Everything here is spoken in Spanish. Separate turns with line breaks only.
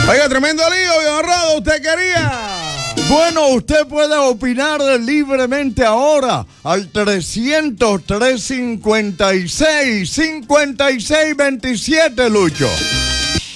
Oiga, tremendo lío, viejo Rodo, ¿usted quería?
Bueno, usted puede opinar libremente ahora al 300-356-5627, Lucho.